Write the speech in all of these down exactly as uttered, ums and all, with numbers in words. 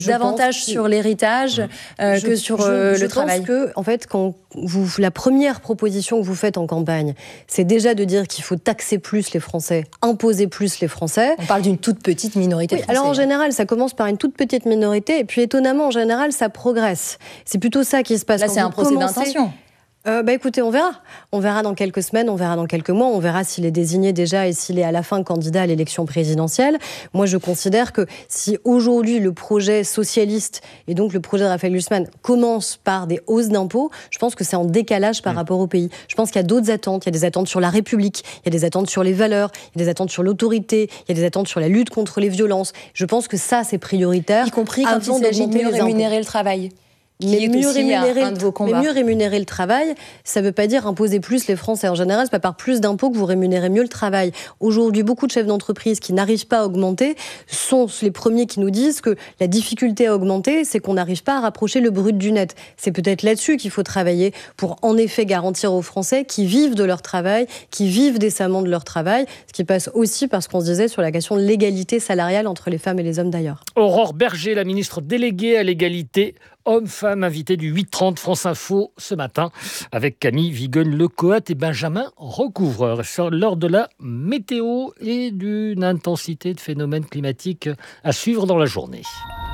davantage que, sur l'héritage euh, je, que sur euh, je, le je travail. Je pense que, en fait, quand vous, la première proposition que vous faites en campagne, c'est déjà de dire qu'il faut taxer plus les Français, imposer plus les Français. On parle d'une toute petite minorité oui, française. Alors en général, ça commence par une toute petite minorité, et puis étonnamment, en général, ça progresse. C'est plutôt ça qui se passe. Là, quand c'est un procès commencez... d'intention. Euh, bah écoutez, on verra. On verra dans quelques semaines, on verra dans quelques mois, on verra s'il est désigné déjà et s'il est à la fin candidat à l'élection présidentielle. Moi, je considère que si aujourd'hui le projet socialiste et donc le projet de Raphaël Glucksmann commence par des hausses d'impôts, je pense que c'est en décalage par mmh. rapport au pays. Je pense qu'il y a d'autres attentes. Il y a des attentes sur la République, il y a des attentes sur les valeurs, il y a des attentes sur l'autorité, il y a des attentes sur la lutte contre les violences. Je pense que ça, c'est prioritaire. Y compris quand il s'agit de mieux rémunérer le travail. Mais mieux, rémunérer, un de vos mais mieux rémunérer le travail, ça ne veut pas dire imposer plus les Français. En général, ce n'est pas par plus d'impôts que vous rémunérez mieux le travail. Aujourd'hui, beaucoup de chefs d'entreprise qui n'arrivent pas à augmenter sont les premiers qui nous disent que la difficulté à augmenter, c'est qu'on n'arrive pas à rapprocher le brut du net. C'est peut-être là-dessus qu'il faut travailler pour en effet garantir aux Français qui vivent de leur travail, qui vivent décemment de leur travail, ce qui passe aussi par ce qu'on se disait sur la question de l'égalité salariale entre les femmes et les hommes d'ailleurs. Aurore Berger, la ministre déléguée à l'égalité Hommes-femmes, invité du huit trente France Info ce matin avec Camille Vigonne-Lecoat et Benjamin Recouvreur. Lors de la météo et d'une intensité de phénomènes climatiques à suivre dans la journée.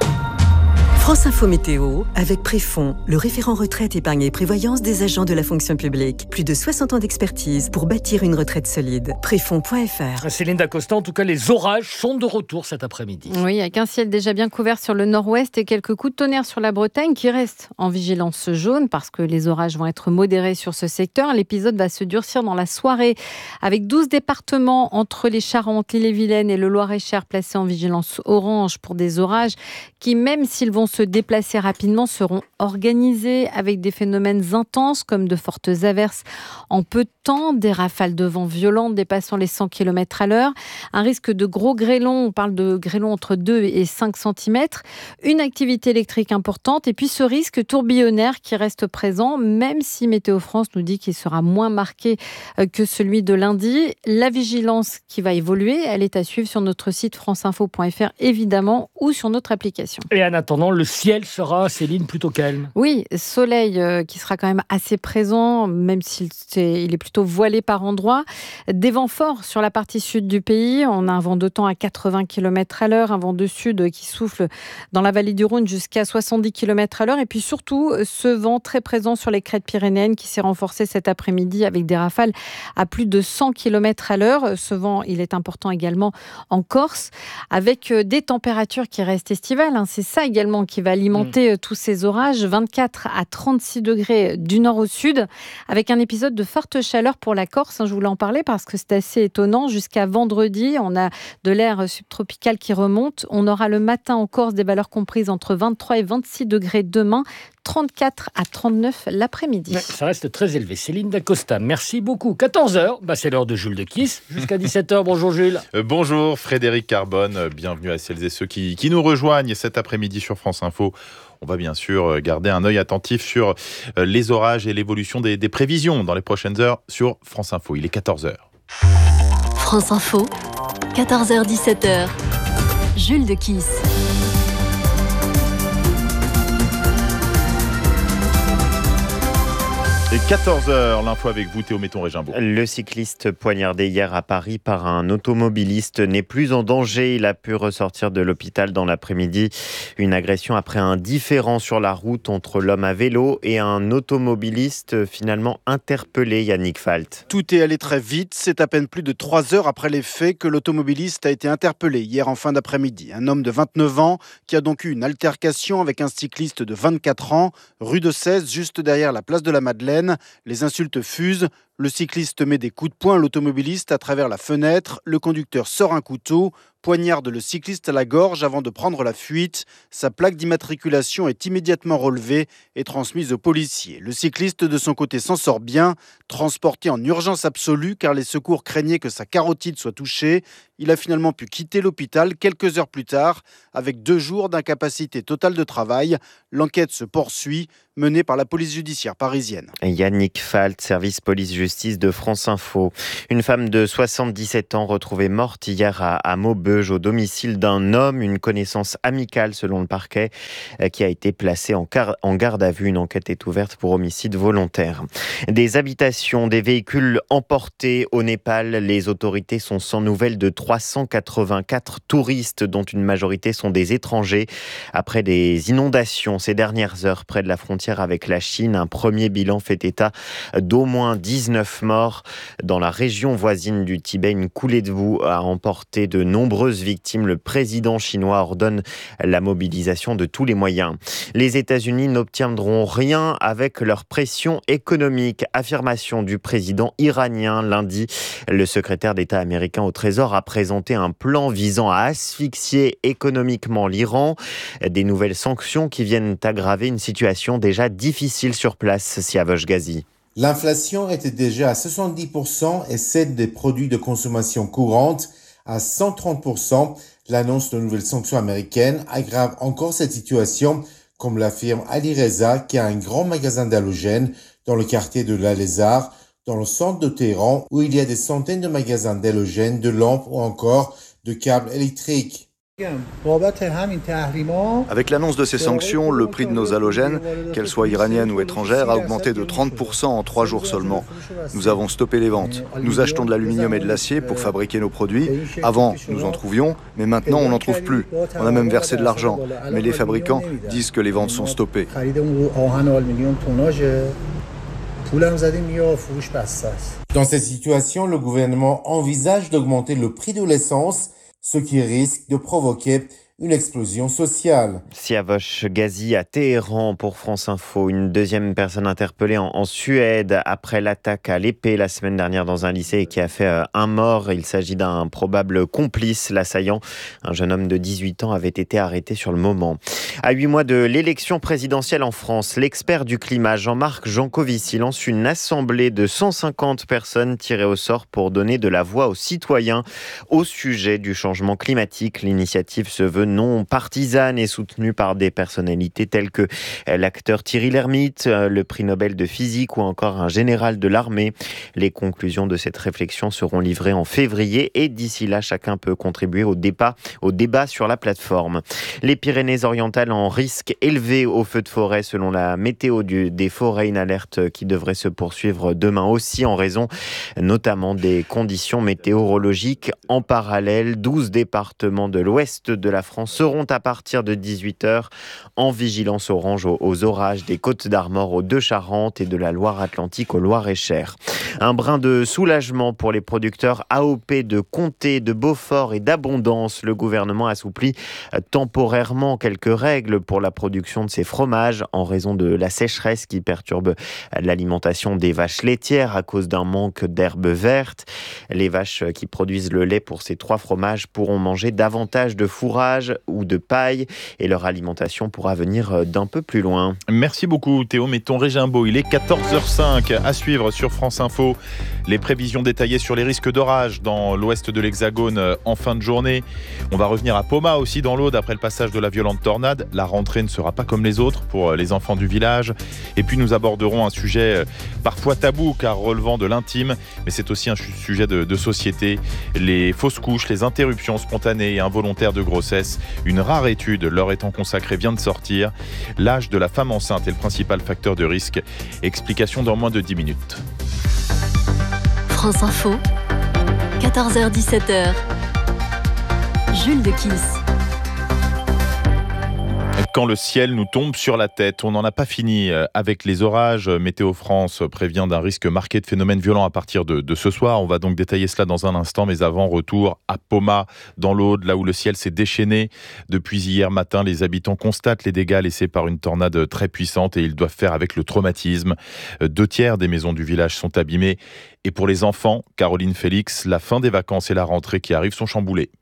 France Info Météo avec Préfond, le référent retraite, épargne et prévoyance des agents de la fonction publique. Plus de soixante ans d'expertise pour bâtir une retraite solide. Préfond point f r. Céline Dacosta, en tout cas, les orages sont de retour cet après-midi. Oui, avec un ciel déjà bien couvert sur le nord-ouest et quelques coups de tonnerre sur la Bretagne qui restent en vigilance jaune parce que les orages vont être modérés sur ce secteur. L'épisode va se durcir dans la soirée avec douze départements entre les Charentes, l'Ille-et-Vilaine et le Loir-et-Cher placés en vigilance orange pour des orages qui, même s'ils vont se déplacer rapidement, seront organisés avec des phénomènes intenses comme de fortes averses en peu de temps, des rafales de vent violentes dépassant les cent kilomètres à l'heure, un risque de gros grêlons, on parle de grêlons entre deux et cinq centimètres, une activité électrique importante et puis ce risque tourbillonnaire qui reste présent, même si Météo France nous dit qu'il sera moins marqué que celui de lundi. La vigilance qui va évoluer, elle est à suivre sur notre site franceinfo point f r évidemment ou sur notre application. Et en attendant, le ciel sera, Céline, plutôt calme. Oui, soleil euh, qui sera quand même assez présent, même s'il est, il est plutôt voilé par endroits. Des vents forts sur la partie sud du pays. On a un vent de temps à quatre-vingts kilomètres à l'heure, un vent de sud qui souffle dans la vallée du Rhône jusqu'à soixante-dix kilomètres à l'heure. Et puis surtout, ce vent très présent sur les crêtes pyrénéennes qui s'est renforcé cet après-midi avec des rafales à plus de cent kilomètres à l'heure. Ce vent, il est important également en Corse, avec des températures qui restent estivales. Hein. C'est ça également qui va alimenter mmh. tous ces orages, vingt-quatre à trente-six degrés du nord au sud, avec un épisode de forte chaleur pour la Corse. Je voulais en parler parce que c'est assez étonnant. Jusqu'à vendredi, on a de l'air subtropical qui remonte. On aura le matin en Corse des valeurs comprises entre vingt-trois et vingt-six degrés demain, trente-quatre à trente-neuf l'après-midi. Ouais, ça reste très élevé. Céline Dacosta, merci beaucoup. quatorze heures, bah c'est l'heure de Jules de Kiss. Jusqu'à dix-sept heures, bonjour Jules. Euh, bonjour Frédéric Carbone, bienvenue à celles et ceux qui, qui nous rejoignent cet après-midi sur France Info. On va bien sûr garder un œil attentif sur les orages et l'évolution des, des prévisions dans les prochaines heures sur France Info. Il est quatorze heures. France Info, quatorze heures dix-sept heures. Jules de Kiss. Et quatorze heures, l'info avec vous, Théo Metton-Régimbault. Le cycliste poignardé hier à Paris par un automobiliste n'est plus en danger. Il a pu ressortir de l'hôpital dans l'après-midi. Une agression après un différend sur la route entre l'homme à vélo et un automobiliste finalement interpellé, Yannick Falt. Tout est allé très vite. C'est à peine plus de trois heures après les faits que l'automobiliste a été interpellé hier en fin d'après-midi. Un homme de vingt-neuf ans qui a donc eu une altercation avec un cycliste de vingt-quatre ans, rue de Cèze, juste derrière la place de la Madeleine. Les insultes fusent. Le cycliste met des coups de poing à l'automobiliste à travers la fenêtre. Le conducteur sort un couteau, poignarde le cycliste à la gorge avant de prendre la fuite. Sa plaque d'immatriculation est immédiatement relevée et transmise aux policiers. Le cycliste, de son côté, s'en sort bien, transporté en urgence absolue car les secours craignaient que sa carotide soit touchée. Il a finalement pu quitter l'hôpital quelques heures plus tard avec deux jours d'incapacité totale de travail. L'enquête se poursuit, menée par la police judiciaire parisienne. Yannick Falt, service police-justice justice de France Info. Une femme de soixante-dix-sept ans retrouvée morte hier à, à Maubeuge au domicile d'un homme, une connaissance amicale selon le parquet, qui a été placée en, car- en garde à vue. Une enquête est ouverte pour homicide volontaire. Des habitations, des véhicules emportés au Népal. Les autorités sont sans nouvelles de trois cent quatre-vingt-quatre touristes, dont une majorité sont des étrangers. Après des inondations ces dernières heures près de la frontière avec la Chine, un premier bilan fait état d'au moins dix-neuf morts. Dans la région voisine du Tibet, une coulée de boue a emporté de nombreuses victimes. Le président chinois ordonne la mobilisation de tous les moyens. Les États-Unis n'obtiendront rien avec leur pression économique. Affirmation du président iranien lundi. Le secrétaire d'État américain au Trésor a présenté un plan visant à asphyxier économiquement l'Iran. Des nouvelles sanctions qui viennent aggraver une situation déjà difficile sur place, Siavosh Ghazi. L'inflation était déjà à soixante-dix pour cent et celle des produits de consommation courante à cent trente pour cent. L'annonce de nouvelles sanctions américaines aggrave encore cette situation, comme l'affirme Ali Reza, qui a un grand magasin d'halogènes dans le quartier de La Lézard, dans le centre de Téhéran, où il y a des centaines de magasins d'halogènes, de lampes ou encore de câbles électriques. Avec l'annonce de ces sanctions, le prix de nos halogènes, qu'elles soient iraniennes ou étrangères, a augmenté de trente pour cent en trois jours seulement. Nous avons stoppé les ventes. Nous achetons de l'aluminium et de l'acier pour fabriquer nos produits. Avant, nous en trouvions, mais maintenant, on n'en trouve plus. On a même versé de l'argent. Mais les fabricants disent que les ventes sont stoppées. Dans cette situation, le gouvernement envisage d'augmenter le prix de l'essence, ce qui risque de provoquer une explosion sociale. Siavosh Ghazi à Téhéran pour France Info. Une deuxième personne interpellée en, en Suède après l'attaque à l'épée la semaine dernière dans un lycée qui a fait euh, un mort. Il s'agit d'un probable complice. L'assaillant, un jeune homme de dix-huit ans, avait été arrêté sur le moment. À huit mois de l'élection présidentielle en France, l'expert du climat Jean-Marc Jancovici lance une assemblée de cent cinquante personnes tirées au sort pour donner de la voix aux citoyens au sujet du changement climatique. L'initiative se veut non partisane et soutenue par des personnalités telles que l'acteur Thierry Lhermitte, le prix Nobel de physique ou encore un général de l'armée. Les conclusions de cette réflexion seront livrées en février et d'ici là, chacun peut contribuer au débat, au débat sur la plateforme. Les Pyrénées-Orientales en risque élevé au feu de forêt selon la météo du, des forêts, une alerte qui devrait se poursuivre demain aussi en raison notamment des conditions météorologiques. En parallèle, douze départements de l'ouest de la France seront à partir de dix-huit heures en vigilance orange aux, aux orages des Côtes-d'Armor aux Deux-Charentes et de la Loire-Atlantique au Loir-et-Cher. Un brin de soulagement pour les producteurs A O P de Comté, de Beaufort et d'Abondance. Le gouvernement assouplit temporairement quelques règles pour la production de ces fromages en raison de la sécheresse qui perturbe l'alimentation des vaches laitières à cause d'un manque d'herbes vertes. Les vaches qui produisent le lait pour ces trois fromages pourront manger davantage de fourrage ou de paille et leur alimentation pourra venir d'un peu plus loin. Merci beaucoup Théo, mais ton Régimbaud, il est quatorze heures cinq à suivre sur France Info. Les prévisions détaillées sur les risques d'orage dans l'ouest de l'Hexagone en fin de journée. On va revenir à Poma aussi dans l'Aude après le passage de la violente tornade. La rentrée ne sera pas comme les autres pour les enfants du village. Et puis nous aborderons un sujet parfois tabou car relevant de l'intime, mais c'est aussi un sujet de, de société. Les fausses couches, les interruptions spontanées et involontaires de grossesse. Une rare étude leur étant consacrée vient de sortir. L'âge de la femme enceinte est le principal facteur de risque. Explication dans moins de dix minutes. France Info, quatorze heures dix-sept heures. Jules de Kiss. Quand le ciel nous tombe sur la tête, on n'en a pas fini avec les orages. Météo France prévient d'un risque marqué de phénomènes violents à partir de, de ce soir. On va donc détailler cela dans un instant, mais avant, retour à Poma, dans l'Aude, là où le ciel s'est déchaîné. Depuis hier matin, les habitants constatent les dégâts laissés par une tornade très puissante et ils doivent faire avec le traumatisme. Deux tiers des maisons du village sont abîmées. Et pour les enfants, Caroline Félix, la fin des vacances et la rentrée qui arrivent sont chamboulées.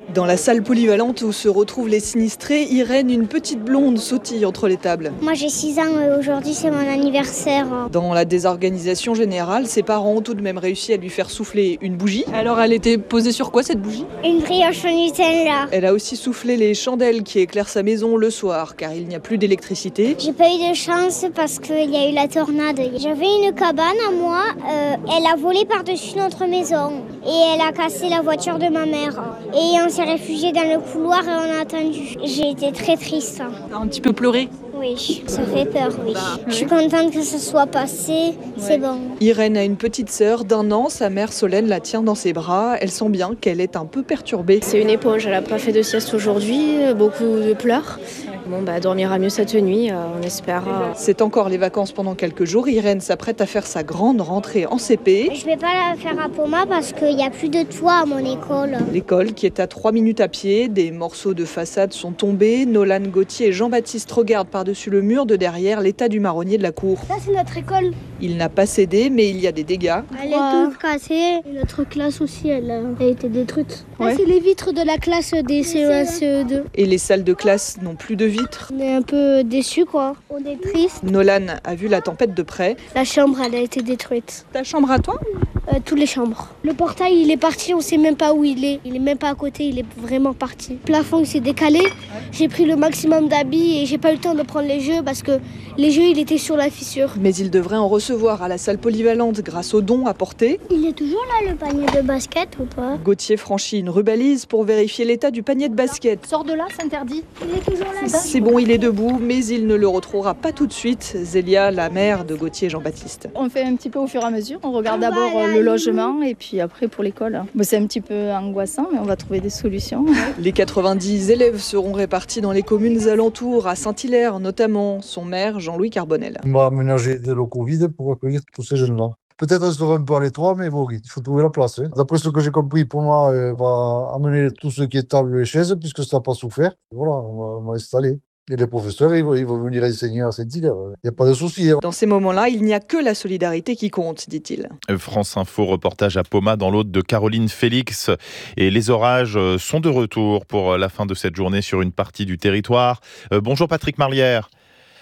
Dans la salle polyvalente où se retrouvent les sinistrés, Irène, une petite blonde, sautille entre les tables. Moi j'ai six ans et aujourd'hui c'est mon anniversaire. Dans la désorganisation générale, ses parents ont tout de même réussi à lui faire souffler une bougie. Alors elle était posée sur quoi cette bougie ? Une brioche au Nutella. Elle a aussi soufflé les chandelles qui éclairent sa maison le soir car il n'y a plus d'électricité. J'ai pas eu de chance parce qu'il y a eu la tornade. J'avais une cabane à moi, euh, elle a volé par-dessus notre maison et elle a cassé la voiture de ma mère. Et on s'est réfugié dans le couloir et on a attendu. J'ai été très triste. T'as un petit peu pleuré ? Oui, ça fait peur, oui. Je suis contente que ce soit passé, c'est bon. Irène a une petite sœur d'un an, sa mère Solène la tient dans ses bras. Elle sent bien qu'elle est un peu perturbée. C'est une éponge, elle n'a pas fait de sieste aujourd'hui, beaucoup de pleurs. Bon, bah, elle dormira mieux cette nuit, euh, on espère. Euh... C'est encore les vacances pendant quelques jours. Irène s'apprête à faire sa grande rentrée en C P. Je vais pas la faire à Poma parce qu'il n'y a plus de toit à mon école. L'école qui est à trois minutes à pied, des morceaux de façade sont tombés. Nolan Gauthier et Jean-Baptiste regardent par-dessus le mur de derrière l'état du marronnier de la cour. Ça c'est notre école. Il n'a pas cédé, mais il y a des dégâts. Elle est toute cassée. Et notre classe aussi, elle a été détruite. Ouais. Là, c'est les vitres de la classe des C E un C E deux. Et les salles de classe n'ont plus de vitres. On est un peu déçus, quoi. On est triste. Nolan a vu la tempête de près. La chambre, elle a été détruite. Ta chambre à toi ? Euh, toutes les chambres. Le portail, il est parti, on sait même pas où il est. Il est même pas à côté, il est vraiment parti. Le plafond, il s'est décalé. J'ai pris le maximum d'habits et j'ai pas eu le temps de prendre les jeux parce que les jeux, il était sur la fissure. Mais il devrait en recevoir à la salle polyvalente grâce aux dons apportés. Il est toujours là, le panier de basket ou pas ? Gauthier franchit une rubalise pour vérifier l'état du panier de basket. Sors de là, c'est interdit. Il est toujours là. C'est bon, il est debout, mais il ne le retrouvera pas tout de suite. Zélia, la mère de Gauthier et Jean-Baptiste. On fait un petit peu au fur et à mesure. On regarde d'abord euh, le logement et puis après pour l'école. Bon, c'est un petit peu angoissant, mais on va trouver des solutions. Les quatre-vingt-dix élèves seront répartis dans les communes alentours, à Saint-Hilaire notamment. Son maire, Jean-Louis Carbonel. On va aménager des locaux vides pour accueillir tous ces jeunes-là. Peut-être un sera un peu à l'étroit, mais bon, il faut trouver la place. Hein. D'après ce que j'ai compris, pour moi, on va amener tout ce qui est table et chaises, puisque ça n'a pas souffert. Voilà, on va, on va installer. Et les professeurs, ils vont, ils vont venir enseigner à Saint-Hilaire. Il n'y a pas de souci. Hein. Dans ces moments-là, il n'y a que la solidarité qui compte, dit-il. France Info, reportage à Poma dans l'Aude de Caroline Félix. Et les orages sont de retour pour la fin de cette journée sur une partie du territoire. Euh, bonjour Patrick Marlière.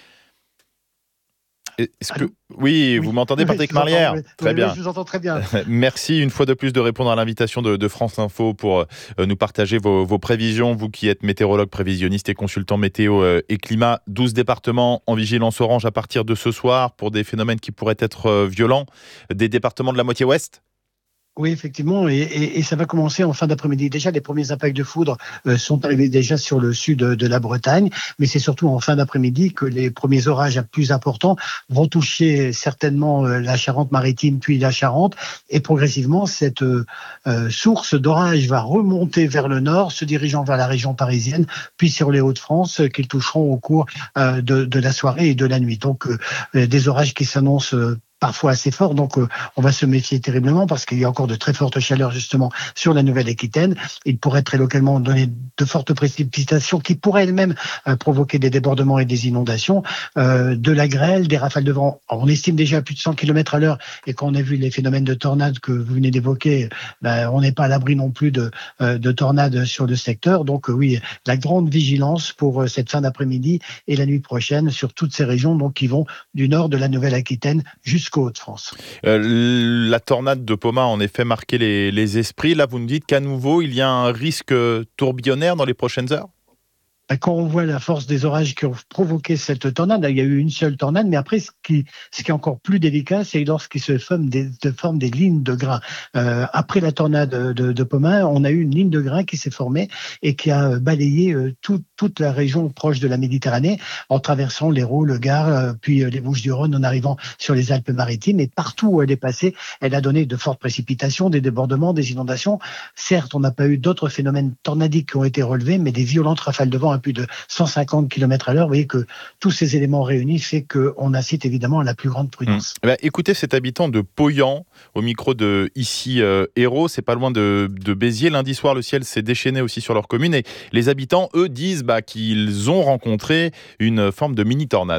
Est-ce que... Oui, oui, vous m'entendez, oui, Patrick Marlière ? Oui, très oui, bien. Oui, je vous entends très bien. Merci une fois de plus de répondre à l'invitation de, de France Info pour euh, nous partager vos, vos prévisions. Vous qui êtes météorologue, prévisionniste et consultant météo euh, et climat, douze départements en vigilance orange à partir de ce soir pour des phénomènes qui pourraient être euh, violents. Des départements de la moitié ouest ? Oui, effectivement, et, et, et ça va commencer en fin d'après-midi. Déjà, les premiers impacts de foudre euh, sont arrivés déjà sur le sud de, de la Bretagne, mais c'est surtout en fin d'après-midi que les premiers orages plus importants vont toucher certainement euh, la Charente-Maritime puis la Charente, et progressivement, cette euh, source d'orage va remonter vers le nord, se dirigeant vers la région parisienne, puis sur les Hauts-de-France, euh, qu'ils toucheront au cours euh, de, de la soirée et de la nuit. Donc, euh, des orages qui s'annoncent euh, parfois assez fort, donc euh, on va se méfier terriblement parce qu'il y a encore de très fortes chaleurs justement sur la Nouvelle-Aquitaine. Il pourrait très localement donner de fortes précipitations qui pourraient elles-mêmes euh, provoquer des débordements et des inondations, euh, de la grêle, des rafales de vent. Alors, on estime déjà à plus de cent kilomètres à l'heure, et quand on a vu les phénomènes de tornades que vous venez d'évoquer, ben, on n'est pas à l'abri non plus de, euh, de tornades sur le secteur. Donc euh, oui, la grande vigilance pour euh, cette fin d'après-midi et la nuit prochaine sur toutes ces régions donc qui vont du nord de la Nouvelle-Aquitaine jusqu'au Hauts-de-France. Euh, la tornade de Poma a en effet marqué les, les esprits. Là, vous nous dites qu'à nouveau, il y a un risque tourbillonnaire dans les prochaines heures ? Quand on voit la force des orages qui ont provoqué cette tornade, il y a eu une seule tornade, mais après, ce qui, ce qui est encore plus délicat, c'est lorsqu'il se forme des, se forment des lignes de grains. Euh, après la tornade de, de Poma, on a eu une ligne de grains qui s'est formée et qui a balayé euh, tout, toute la région proche de la Méditerranée, en traversant l'Hérault, le Gard, euh, puis euh, les Bouches-du-Rhône, en arrivant sur les Alpes-Maritimes. Et partout où elle est passée, elle a donné de fortes précipitations, des débordements, des inondations. Certes, on n'a pas eu d'autres phénomènes tornadiques qui ont été relevés, mais des violentes rafales de vent à plus de cent cinquante kilomètres à l'heure. Vous voyez que tous ces éléments réunis fait qu'on incite évidemment à la plus grande prudence. Mmh. Bah, écoutez cet habitant de Poyan au micro de ici euh, Hérault, c'est pas loin de, de Béziers. Lundi soir, le ciel s'est déchaîné aussi sur leur commune et les habitants, eux, disent bah, qu'ils ont rencontré une forme de mini-tornade.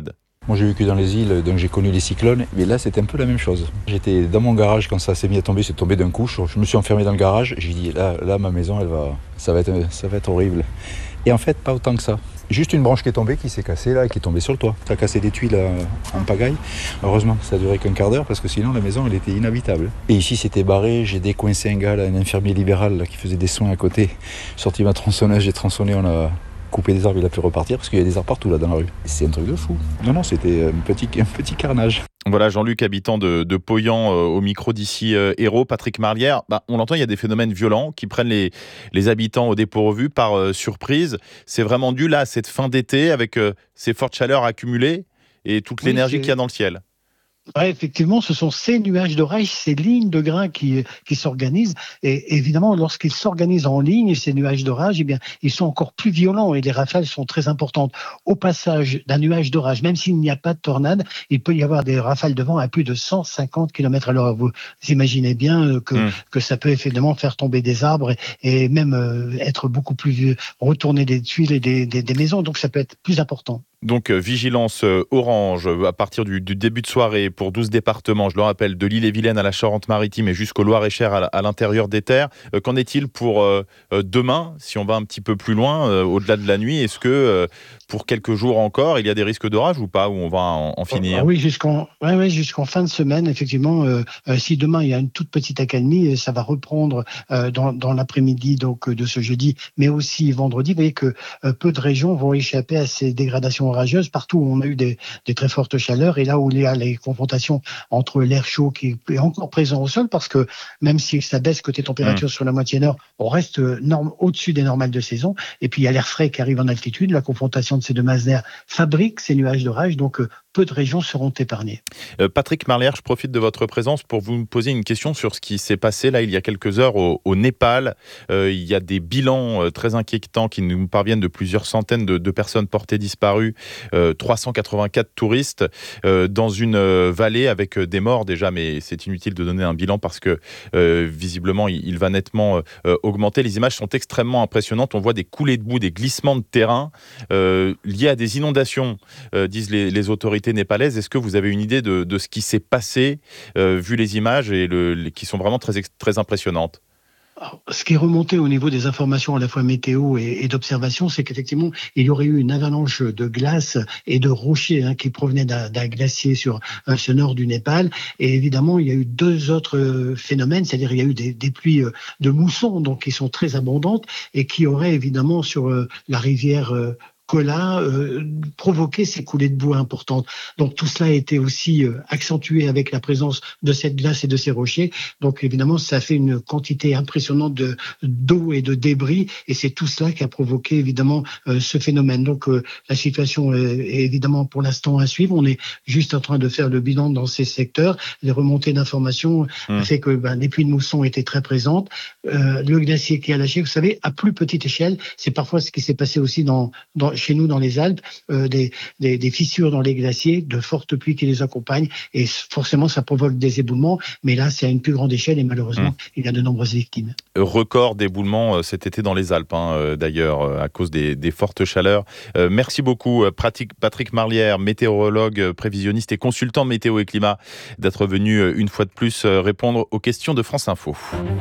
Moi j'ai vécu dans les îles, donc j'ai connu les cyclones, mais là c'était un peu la même chose. J'étais dans mon garage quand ça s'est mis à tomber, c'est tombé d'un coup, je me suis enfermé dans le garage, j'ai dit là, là ma maison elle va, ça va être, ça va être horrible. Et en fait pas autant que ça. Juste une branche qui est tombée, qui s'est cassée là, et qui est tombée sur le toit. Ça a cassé des tuiles en pagaille. Heureusement, ça a duré qu'un quart d'heure parce que sinon la maison elle était inhabitable. Et ici c'était barré, j'ai décoincé un gars, là, un infirmier libéral là, qui faisait des soins à côté. J'ai sorti ma tronçonneuse, j'ai tronçonné, on a coupé des arbres, il a pu repartir parce qu'il y a des arbres partout là dans la rue. C'est un truc de fou. Non, non, c'était un petit, un petit carnage. Voilà, Jean-Luc, habitant de, de Poyan, euh, au micro d'ici euh, Hérault. Patrick Marlière, bah, on l'entend, il y a des phénomènes violents qui prennent les, les habitants au dépourvu par euh, surprise. C'est vraiment dû là à cette fin d'été avec euh, ces fortes chaleurs accumulées et toute Oui, l'énergie c'est... qu'il y a dans le ciel. Ouais, effectivement, ce sont ces nuages d'orage, ces lignes de grains qui, qui s'organisent. Et évidemment, lorsqu'ils s'organisent en ligne, ces nuages d'orage, eh bien, ils sont encore plus violents et les rafales sont très importantes. Au passage d'un nuage d'orage, même s'il n'y a pas de tornade, il peut y avoir des rafales de vent à plus de cent cinquante kilomètres à l'heure. Vous imaginez bien que, mmh. que ça peut évidemment faire tomber des arbres et, et même euh, être beaucoup plus vieux, retourner des tuiles et des, des, des maisons. Donc, ça peut être plus important. Donc, euh, vigilance euh, orange euh, à partir du, du début de soirée pour douze départements, je le rappelle, de l'Ille-et-Vilaine à la Charente-Maritime et jusqu'au Loir-et-Cher à, à l'intérieur des terres. Euh, qu'en est-il pour euh, euh, demain, si on va un petit peu plus loin, euh, au-delà de la nuit? Est-ce que euh, pour quelques jours encore, il y a des risques d'orage ou pas, ou on va en, en finir? Ah oui, jusqu'en, ouais, ouais, jusqu'en fin de semaine, effectivement. Euh, euh, si demain, il y a une toute petite accalmie, ça va reprendre euh, dans, dans l'après-midi donc, de ce jeudi, mais aussi vendredi. Vous voyez que euh, peu de régions vont échapper à ces dégradations orageuses. Partout où on a eu des, des très fortes chaleurs et là où il y a les confrontations entre l'air chaud qui est encore présent au sol, parce que même si ça baisse côté température mmh. sur la moitié nord, on reste norme, au-dessus des normales de saison. Et puis il y a l'air frais qui arrive en altitude. La confrontation de ces deux masses d'air fabrique ces nuages d'orage. Donc euh, peu de régions seront épargnées. Euh, Patrick Marlière, je profite de votre présence pour vous poser une question sur ce qui s'est passé là il y a quelques heures au, au Népal. Euh, il y a des bilans euh, très inquiétants qui nous parviennent de plusieurs centaines de, de personnes portées disparues. Euh, trois cent quatre-vingt-quatre touristes euh, dans une euh, vallée avec euh, des morts déjà, mais c'est inutile de donner un bilan parce que euh, visiblement il, il va nettement euh, augmenter. Les images sont extrêmement impressionnantes. On voit des coulées de boue, des glissements de terrain euh, liés à des inondations, euh, disent les, les autorités népalaises. Est-ce que vous avez une idée de, de ce qui s'est passé, euh, vu les images et le, les, qui sont vraiment très, très impressionnantes? Alors, ce qui est remonté au niveau des informations à la fois météo et, et d'observation, c'est qu'effectivement, il y aurait eu une avalanche de glace et de rochers hein, qui provenaient d'un, d'un glacier sur euh, ce nord du Népal. Et évidemment, il y a eu deux autres euh, phénomènes, c'est-à-dire il y a eu des, des pluies euh, de mousson, donc qui sont très abondantes et qui auraient évidemment sur euh, la rivière euh, Kola euh, provoquer ces coulées de boue importantes. Donc tout cela a été aussi euh, accentué avec la présence de cette glace et de ces rochers. Donc évidemment, ça fait une quantité impressionnante de d'eau et de débris, et c'est tout cela qui a provoqué évidemment euh, ce phénomène. Donc euh, la situation est, est évidemment pour l'instant à suivre. On est juste en train de faire le bilan dans ces secteurs. Les remontées d'informations mmh. fait que ben, les pluies de mousson étaient très présentes. Euh, le glacier qui a lâché, vous savez, à plus petite échelle, c'est parfois ce qui s'est passé aussi dans, dans chez nous dans les Alpes, euh, des, des, des fissures dans les glaciers, de fortes pluies qui les accompagnent, et forcément ça provoque des éboulements, mais là c'est à une plus grande échelle et malheureusement mmh. il y a de nombreuses victimes. Record d'éboulements cet été dans les Alpes, hein, d'ailleurs, à cause des, des fortes chaleurs. Euh, merci beaucoup Patrick Marlière, météorologue, prévisionniste et consultant météo et climat, d'être venu une fois de plus répondre aux questions de France Info.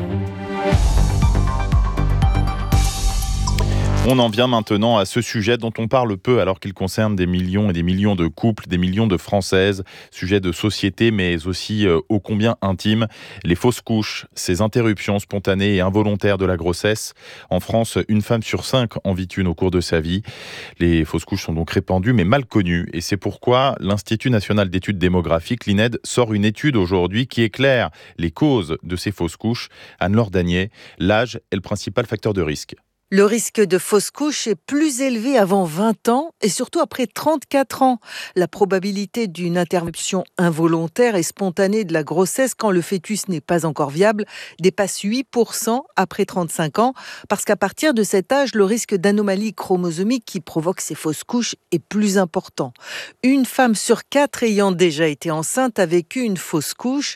On en vient maintenant à ce sujet dont on parle peu alors qu'il concerne des millions et des millions de couples, des millions de Françaises, sujet de société mais aussi euh, ô combien intime, les fausses couches, ces interruptions spontanées et involontaires de la grossesse. En France, une femme sur cinq en vit une au cours de sa vie. Les fausses couches sont donc répandues mais mal connues, et c'est pourquoi l'Institut national d'études démographiques, l'I N E D, sort une étude aujourd'hui qui éclaire les causes de ces fausses couches. Anne-Laure Danier, l'âge est le principal facteur de risque. Le risque de fausse couche est plus élevé avant vingt ans et surtout après trente-quatre ans. La probabilité d'une interruption involontaire et spontanée de la grossesse quand le fœtus n'est pas encore viable dépasse huit pour cent après trente-cinq ans, parce qu'à partir de cet âge, le risque d'anomalie chromosomique qui provoque ces fausses couches est plus important. Une femme sur quatre ayant déjà été enceinte a vécu une fausse couche,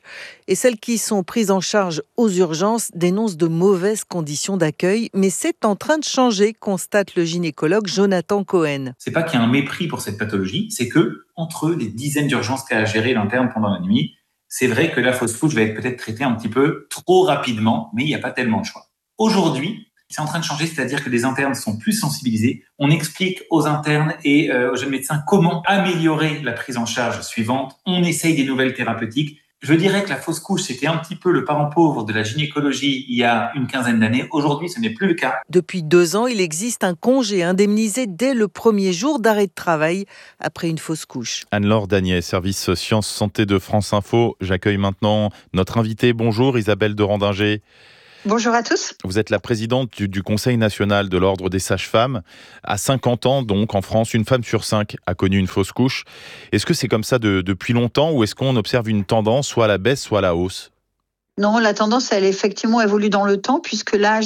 Et celles qui sont prises en charge aux urgences dénoncent de mauvaises conditions d'accueil. Mais c'est en train de changer, constate le gynécologue Jonathan Cohen. C'est pas qu'il y a un mépris pour cette pathologie, c'est que entre les dizaines d'urgences qu'a à gérer l'interne pendant la nuit, c'est vrai que la fausse couche va être peut-être traitée un petit peu trop rapidement, mais il n'y a pas tellement de choix. Aujourd'hui, c'est en train de changer, c'est-à-dire que les internes sont plus sensibilisés. On explique aux internes et euh, aux jeunes médecins comment améliorer la prise en charge suivante. On essaye des nouvelles thérapeutiques. Je dirais que la fausse couche, c'était un petit peu le parent pauvre de la gynécologie il y a une quinzaine d'années. Aujourd'hui, ce n'est plus le cas. Depuis deux ans, il existe un congé indemnisé dès le premier jour d'arrêt de travail après une fausse couche. Anne-Laure Danier, service Sciences Santé de France Info. J'accueille maintenant notre invitée. Bonjour Isabelle de Randinger. Bonjour à tous. Vous êtes la présidente du, du Conseil national de l'Ordre des sages-femmes. À cinquante ans, donc, en France, une femme sur cinq a connu une fausse couche. Est-ce que c'est comme ça de, depuis longtemps ou est-ce qu'on observe une tendance soit à la baisse, soit à la hausse ? Non, la tendance, elle effectivement évolue dans le temps puisque l'âge